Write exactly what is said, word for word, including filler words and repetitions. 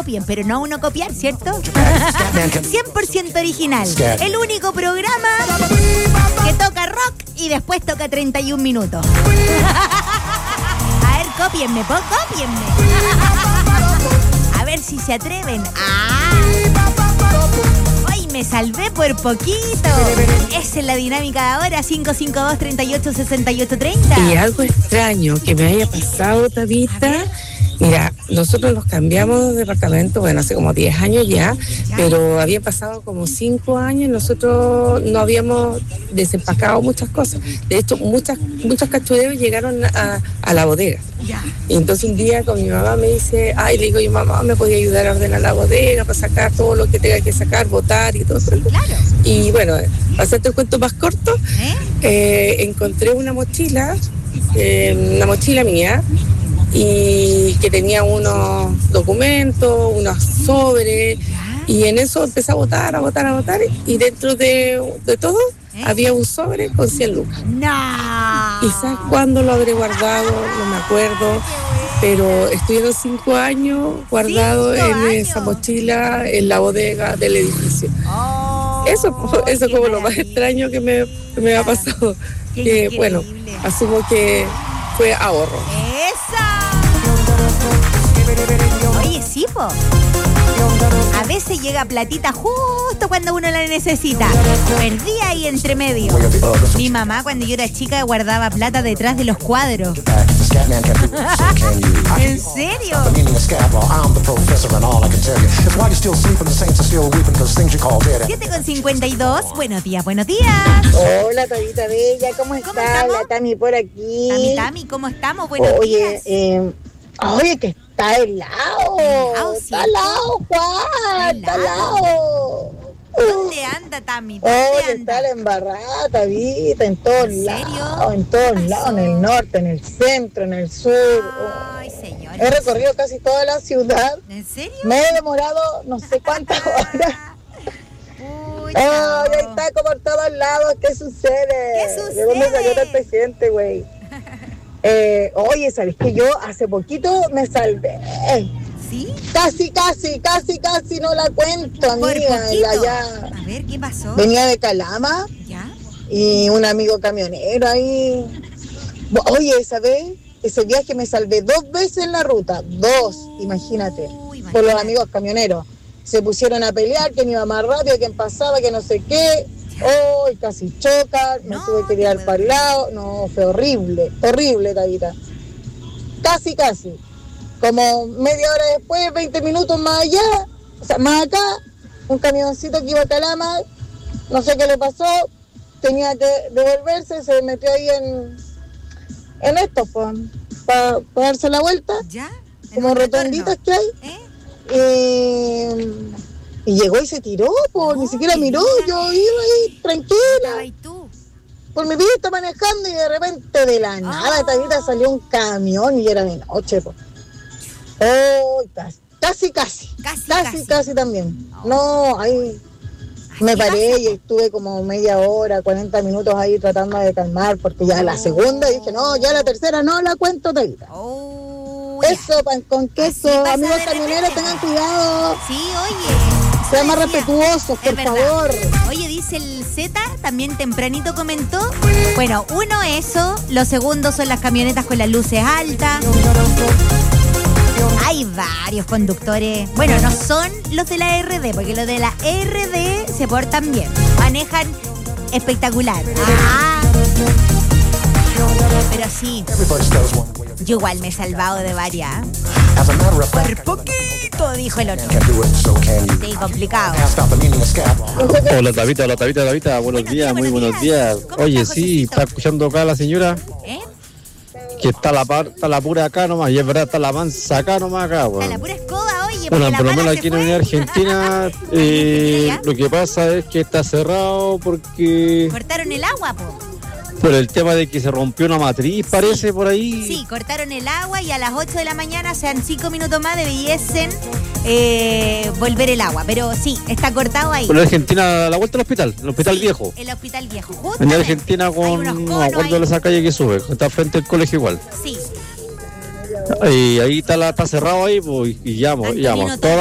copien, pero no uno copiar, ¿cierto? cien por ciento original. El único programa que toca rock y después toca treinta y un minutos. A ver, cópienme, po, cópienme. A ver si se atreven. ¡Ah! ¡Ay, me salvé por poquito! Esa es la dinámica de ahora, cinco cinco dos, treinta y ocho, sesenta y ocho, treinta. Y algo extraño que me haya pasado, Tabita. Mira, nosotros nos cambiamos de departamento, bueno, hace como diez años ya, pero había pasado como cinco años y nosotros no habíamos desempacado muchas cosas. De hecho, muchas, muchos cachureos llegaron a, a la bodega. Y entonces un día con mi mamá me dice, ay, le digo, yo mamá, ¿me podía ayudar a ordenar la bodega para sacar todo lo que tenga que sacar, botar y todo eso? Claro. Y bueno, para hacerte el cuento más corto, ¿Eh? Eh, encontré una mochila, eh, una mochila mía, y que tenía unos documentos, unos sobres, y en eso empecé a botar, a botar, a botar, y dentro de, de todo ¿Eh? había un sobre con cien lucas. ¡No! ¿Y sabes cuándo lo habré guardado? No me acuerdo, pero estuvieron cinco años guardado en años? esa mochila, en la bodega del edificio. Oh, eso eso como lo más extraño que me, que me ha pasado. Que bueno, asumo que fue ahorro. ¡Esa! Oye, sí, po. A veces llega platita justo cuando uno la necesita. Perdí ahí entre medio. Mi mamá cuando yo era chica guardaba plata detrás de los cuadros. ¿En serio? siete con cincuenta y dos. Buenos días, buenos días. Hola, Tabita Bella, ¿cómo estás? La Tami por aquí. Tami, Tami, ¿cómo estamos? Buenos Oye, días. Eh, oye, que está helado. helado sí, está helado, Juan. Está helado. ¿Dónde anda, Tami? ¿Dónde Oye, anda? está la embarrada, Tabita, en todos ¿En serio? lados. En todos lados, en el norte, en el centro, en el sur. Ay, señor. He recorrido casi toda la ciudad. ¿En serio? Me he demorado no sé cuántas horas. Uy, Ay, no. ahí está como por todos lados. ¿Qué sucede? ¿Qué sucede? ¿De dónde salió tanta gente, güey? Eh, oye, ¿sabes que yo hace poquito me salvé? ¿Sí? Casi, casi, casi, casi no la cuento, Por amiga. poquito. La ya... A ver, ¿qué pasó? Venía de Calama. ¿Ya? Y un amigo camionero ahí. Oye, ¿sabes? Ese viaje me salvé dos veces en la ruta. Dos, uh, imagínate. imagínate. Por los amigos camioneros. Se pusieron a pelear, quién iba más rápido, quién pasaba, que no sé qué. Oh, casi chocan, me no, tuve que tirar para el lado. No, fue horrible, horrible, Tabita. Casi, casi. Como media hora después, veinte minutos más allá, o sea, más acá, un camioncito que iba a Calama, no sé qué le pasó, tenía que devolverse, se metió ahí en, en esto, pues, para pa darse la vuelta, ¿ya? Como rotonditas que hay. ¿Eh? Y, y llegó y se tiró, pues, no, ni siquiera miró, yo iba ahí tranquila. ¿Y tú? Por mi vista manejando y de repente de la nada, oh. Tabita, salió un camión y era de noche, pues. Oh, casi, casi, casi, casi, casi, casi también. Oh. No, ahí me paré y estuve como media hora, cuarenta minutos ahí tratando de calmar, porque ya oh. la segunda dije, no, ya la tercera no la cuento, Tabita. Oh, eso, pan con queso, amigos camioneros, tengan cuidado. Sí, oye. Sean más respetuosos, por favor. Oye, dice el Z, también tempranito comentó. Bueno, uno, eso. Lo segundo son las camionetas con las luces altas. Hay varios conductores. Bueno, no son los de la R D, porque los de la R D se portan bien. Manejan espectacular. Ah. Pero sí, yo igual me he salvado de varias. Por poquito, dijo el otro. Sí, complicado. Hola, Tabita, hola, Tabita, Tabita. Buenos días, muy buenos días. Oye, sí, está escuchando acá la señora. ¿Eh? Que está la, par, está la pura acá nomás, y es verdad, está la mansa acá nomás acá, bueno. Está la pura escoba, oye. Bueno, por lo menos aquí en la Unidad Argentina, eh, lo que pasa es que está cerrado porque... Cortaron el agua, po. Por el tema de que se rompió una matriz, sí, parece, por ahí. Sí, cortaron el agua y a las ocho de la mañana, sean cinco minutos más, debiesen eh, volver el agua. Pero sí, está cortado ahí. Por la Argentina, a la vuelta al hospital, el hospital sí, viejo. El hospital viejo, justo. En la Argentina con, no me acuerdo de esa calle que sube, está frente al colegio igual. Sí. Y ahí está, la, está cerrado ahí, pues, y llamo, llamo.